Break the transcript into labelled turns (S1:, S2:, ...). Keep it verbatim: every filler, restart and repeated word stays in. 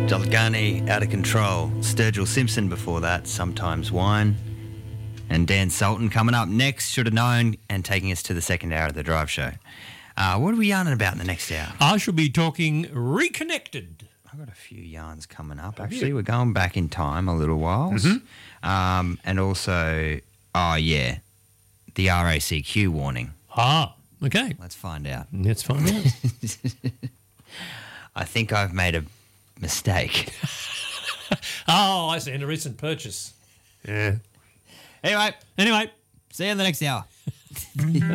S1: Dalgani, Out of Control. Sturgill Simpson before that, Sometimes Wine. And Dan Sultan coming up next, Should Have Known, and taking us to the second hour of the Drive Show. Uh, what are we yarning about in the next hour?
S2: I shall be talking Reconnected.
S1: I've got a few yarns coming up.
S2: Have
S1: Actually,
S2: you?
S1: we're going back in time a little while.
S2: Mm-hmm.
S1: Um, and also, oh, yeah, the R A C Q warning.
S2: Ah, okay.
S1: Let's find out.
S2: Let's find out.
S1: I think I've made a mistake.
S2: Oh, I see. And a recent purchase. Yeah.
S1: Anyway,
S2: Anyway.
S1: see you in the next hour.